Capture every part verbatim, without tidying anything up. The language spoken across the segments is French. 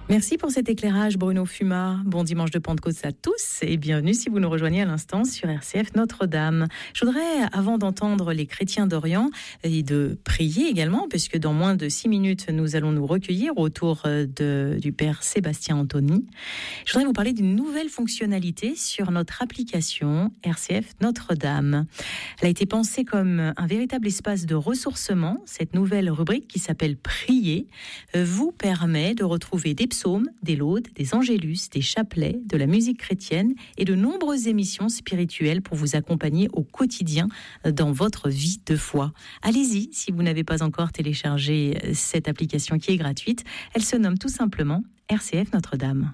Merci pour cet éclairage, Bruno Fuma. Bon dimanche de Pentecôte à tous et bienvenue si vous nous rejoignez à l'instant sur R C F Notre-Dame. Je voudrais, avant d'entendre les chrétiens d'Orient et de prier également, puisque dans moins de six minutes, nous allons nous recueillir autour de, du Père Sébastien Anthony, je voudrais vous parler d'une nouvelle fonctionnalité sur notre application R C F Notre-Dame. Elle a été pensée comme un véritable espace de ressourcement. Cette nouvelle rubrique qui s'appelle Prier vous permet de retrouver des psaumes, des laudes, des angélus, des chapelets, de la musique chrétienne et de nombreuses émissions spirituelles pour vous accompagner au quotidien dans votre vie de foi. Allez-y, si vous n'avez pas encore téléchargé cette application qui est gratuite. Elle se nomme tout simplement R C F Notre-Dame.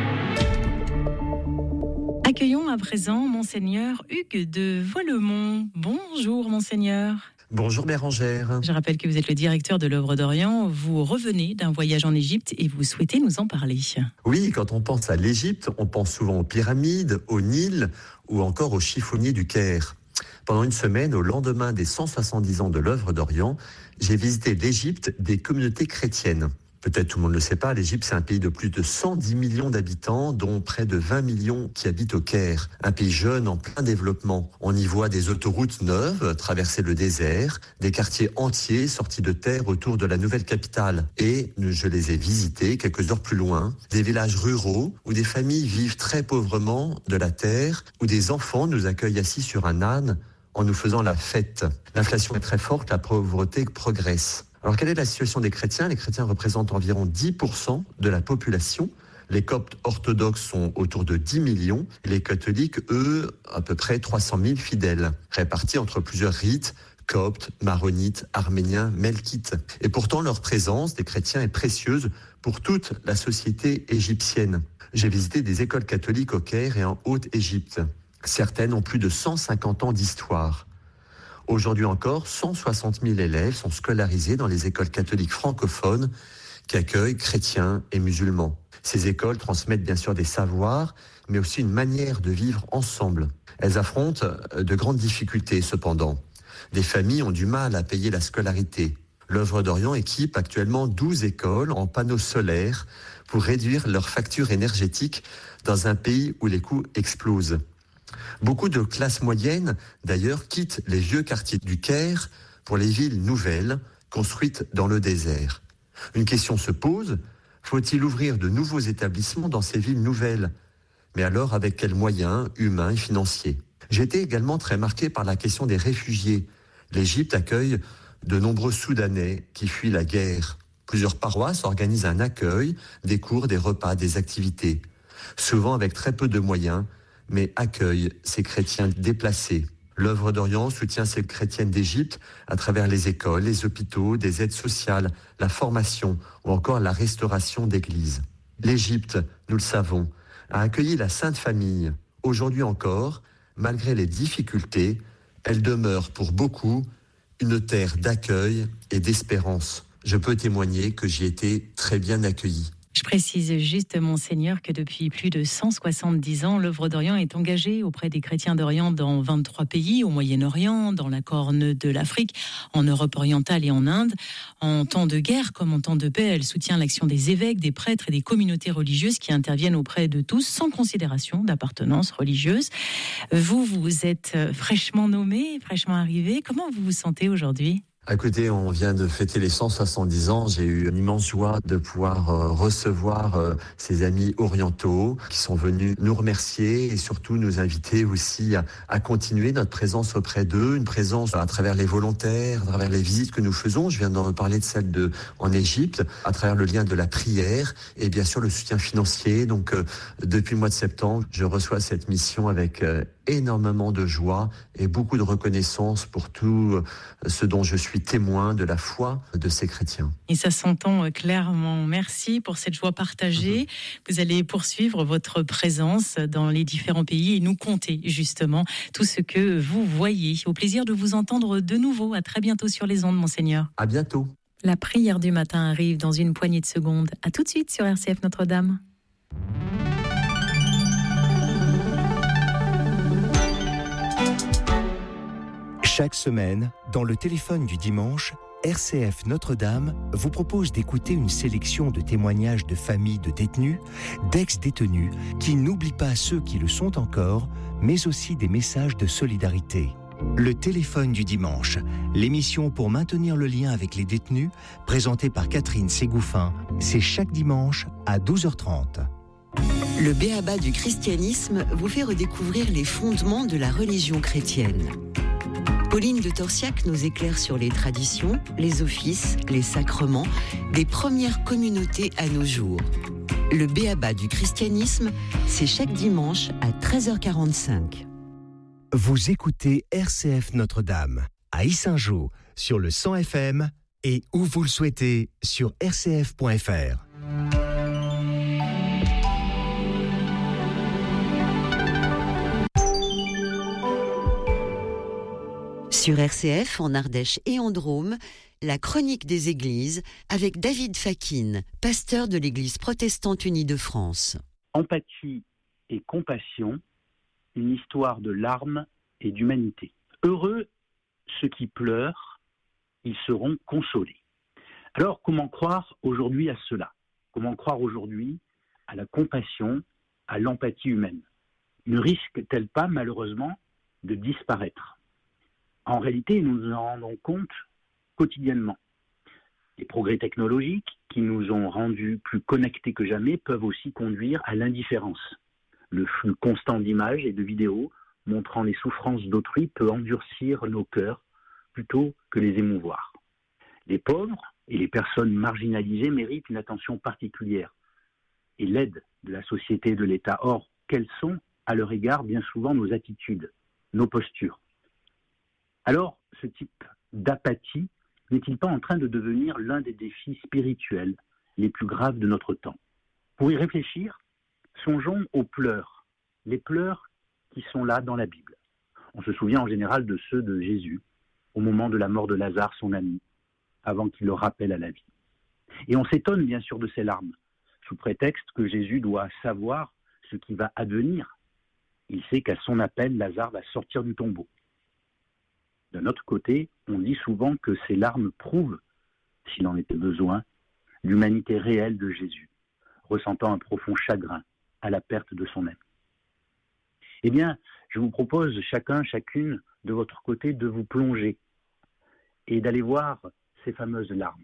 Accueillons à présent Monseigneur Hugues de Voilemont. Bonjour Monseigneur. Bonjour Bérangère. Je rappelle que vous êtes le directeur de l'œuvre d'Orient. Vous revenez d'un voyage en Égypte et vous souhaitez nous en parler. Oui, quand on pense à l'Égypte, on pense souvent aux pyramides, au Nil ou encore aux chiffonniers du Caire. Pendant une semaine, au lendemain des cent soixante-dix ans de l'œuvre d'Orient, j'ai visité l'Égypte des communautés chrétiennes. Peut-être tout le monde ne le sait pas, l'Égypte c'est un pays de plus de cent dix millions d'habitants, dont près de vingt millions qui habitent au Caire. Un pays jeune en plein développement. On y voit des autoroutes neuves traverser le désert, des quartiers entiers sortis de terre autour de la nouvelle capitale. Et je les ai visités quelques heures plus loin, des villages ruraux où des familles vivent très pauvrement de la terre, où des enfants nous accueillent assis sur un âne en nous faisant la fête. L'inflation est très forte, la pauvreté progresse. Alors, quelle est la situation des chrétiens ? Les chrétiens représentent environ dix pour cent de la population. Les coptes orthodoxes sont autour de dix millions. Et les catholiques, eux, à peu près trois cent mille fidèles, répartis entre plusieurs rites, coptes, maronites, arméniens, melkites. Et pourtant, leur présence des chrétiens est précieuse pour toute la société égyptienne. J'ai visité des écoles catholiques au Caire et en Haute-Égypte. Certaines ont plus de cent cinquante ans d'histoire. Aujourd'hui encore, cent soixante mille élèves sont scolarisés dans les écoles catholiques francophones qui accueillent chrétiens et musulmans. Ces écoles transmettent bien sûr des savoirs, mais aussi une manière de vivre ensemble. Elles affrontent de grandes difficultés cependant. Des familles ont du mal à payer la scolarité. L'œuvre d'Orient équipe actuellement douze écoles en panneaux solaires pour réduire leur facture énergétique dans un pays où les coûts explosent. Beaucoup de classes moyennes, d'ailleurs, quittent les vieux quartiers du Caire pour les villes nouvelles, construites dans le désert. Une question se pose, faut-il ouvrir de nouveaux établissements dans ces villes nouvelles ? Mais alors, avec quels moyens humains et financiers ? J'ai été également très marqué par la question des réfugiés. L'Égypte accueille de nombreux Soudanais qui fuient la guerre. Plusieurs paroisses organisent un accueil, des cours, des repas, des activités. Souvent avec très peu de moyens, mais accueille ces chrétiens déplacés. L'œuvre d'Orient soutient ces chrétiennes d'Égypte à travers les écoles, les hôpitaux, des aides sociales, la formation ou encore la restauration d'églises. L'Égypte, nous le savons, a accueilli la Sainte Famille. Aujourd'hui encore, malgré les difficultés, elle demeure pour beaucoup une terre d'accueil et d'espérance. Je peux témoigner que j'y ai été très bien accueilli. Je précise juste, Monseigneur, que depuis plus de cent soixante-dix ans, l'œuvre d'Orient est engagée auprès des chrétiens d'Orient dans vingt-trois pays, au Moyen-Orient, dans la Corne de l'Afrique, en Europe orientale et en Inde. En temps de guerre comme en temps de paix, elle soutient l'action des évêques, des prêtres et des communautés religieuses qui interviennent auprès de tous sans considération d'appartenance religieuse. Vous, vous êtes fraîchement nommé, fraîchement arrivé. Comment vous vous sentez aujourd'hui ? Écoutez, on vient de fêter les cent soixante-dix ans. J'ai eu une immense joie de pouvoir euh, recevoir euh, ces amis orientaux qui sont venus nous remercier et surtout nous inviter aussi à, à continuer notre présence auprès d'eux, une présence à travers les volontaires, à travers les visites que nous faisons. Je viens d'en parler de celle de en Égypte, à travers le lien de la prière et bien sûr le soutien financier. Donc euh, depuis le mois de septembre, je reçois cette mission avec euh, énormément de joie et beaucoup de reconnaissance pour tout ce dont je suis témoin de la foi de ces chrétiens. Et ça s'entend clairement. Merci pour cette joie partagée. Mmh. Vous allez poursuivre votre présence dans les différents pays et nous conter justement tout ce que vous voyez. Au plaisir de vous entendre de nouveau. À très bientôt sur les ondes, Monseigneur. À bientôt. La prière du matin arrive dans une poignée de secondes. À tout de suite sur R C F Notre-Dame. Chaque semaine, dans le téléphone du dimanche, R C F Notre-Dame vous propose d'écouter une sélection de témoignages de familles de détenus, d'ex-détenus, qui n'oublient pas ceux qui le sont encore, mais aussi des messages de solidarité. Le téléphone du dimanche, l'émission pour maintenir le lien avec les détenus, présentée par Catherine Ségouffin, c'est chaque dimanche à douze heures trente. Le B A B A du christianisme vous fait redécouvrir les fondements de la religion chrétienne. Pauline de Torsiac nous éclaire sur les traditions, les offices, les sacrements des premières communautés à nos jours. Le B A B A du christianisme, c'est chaque dimanche à treize heures quarante-cinq. Vous écoutez R C F Notre-Dame à Yssingeaux sur le cent F M et où vous le souhaitez sur r c f point f r. Sur R C F, en Ardèche et en Drôme, la chronique des églises avec David Fakine, pasteur de l'Église protestante unie de France. Empathie et compassion, une histoire de larmes et d'humanité. Heureux ceux qui pleurent, ils seront consolés. Alors, comment croire aujourd'hui à cela ? Comment croire aujourd'hui à la compassion, à l'empathie humaine ? Ne risque-t-elle pas, malheureusement, de disparaître ? En réalité, nous nous en rendons compte quotidiennement. Les progrès technologiques qui nous ont rendus plus connectés que jamais peuvent aussi conduire à l'indifférence. Le flux constant d'images et de vidéos montrant les souffrances d'autrui peut endurcir nos cœurs plutôt que les émouvoir. Les pauvres et les personnes marginalisées méritent une attention particulière et l'aide de la société et de l'État. Or, quelles sont à leur égard bien souvent nos attitudes, nos postures ? Alors, ce type d'apathie n'est-il pas en train de devenir l'un des défis spirituels les plus graves de notre temps ? Pour y réfléchir, songeons aux pleurs, les pleurs qui sont là dans la Bible. On se souvient en général de ceux de Jésus, au moment de la mort de Lazare, son ami, avant qu'il le rappelle à la vie. Et on s'étonne bien sûr de ces larmes, sous prétexte que Jésus doit savoir ce qui va advenir. Il sait qu'à son appel, Lazare va sortir du tombeau. D'un autre côté, on dit souvent que ces larmes prouvent, s'il en était besoin, l'humanité réelle de Jésus, ressentant un profond chagrin à la perte de son ami. Eh bien, je vous propose chacun, chacune, de votre côté, de vous plonger et d'aller voir ces fameuses larmes.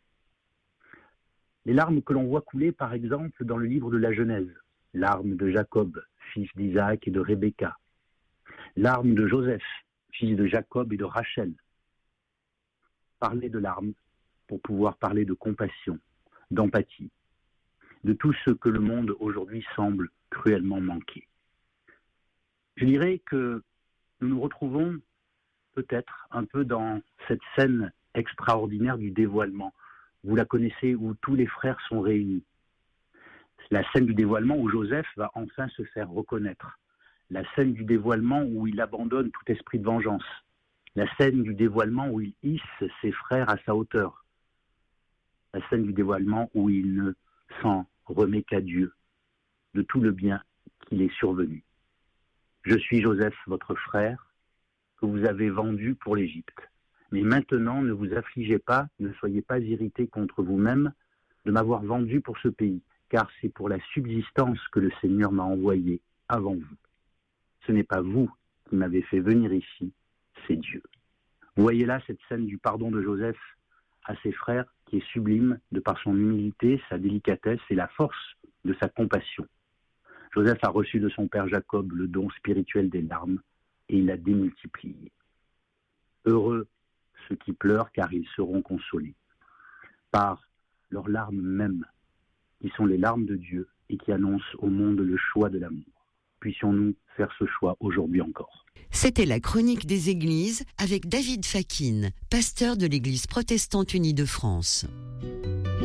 Les larmes que l'on voit couler, par exemple, dans le livre de la Genèse, larmes de Jacob, fils d'Isaac et de Rebecca, larmes de Joseph, fils de Jacob et de Rachel. Parler de larmes pour pouvoir parler de compassion, d'empathie, de tout ce que le monde aujourd'hui semble cruellement manquer. Je dirais que nous nous retrouvons peut-être un peu dans cette scène extraordinaire du dévoilement. Vous la connaissez, où tous les frères sont réunis. C'est la scène du dévoilement où Joseph va enfin se faire reconnaître. La scène du dévoilement où il abandonne tout esprit de vengeance. La scène du dévoilement où il hisse ses frères à sa hauteur. La scène du dévoilement où il ne s'en remet qu'à Dieu de tout le bien qu'il est survenu. Je suis Joseph, votre frère, que vous avez vendu pour l'Égypte. Mais maintenant, ne vous affligez pas, ne soyez pas irrités contre vous-même de m'avoir vendu pour ce pays, car c'est pour la subsistance que le Seigneur m'a envoyé avant vous. Ce n'est pas vous qui m'avez fait venir ici, c'est Dieu. Vous voyez là cette scène du pardon de Joseph à ses frères qui est sublime de par son humilité, sa délicatesse et la force de sa compassion. Joseph a reçu de son père Jacob le don spirituel des larmes et il l'a démultiplié. Heureux ceux qui pleurent car ils seront consolés par leurs larmes mêmes, qui sont les larmes de Dieu et qui annoncent au monde le choix de l'amour. Puissions-nous faire ce choix aujourd'hui encore. C'était la chronique des églises avec David Fakine, pasteur de l'Église protestante unie de France.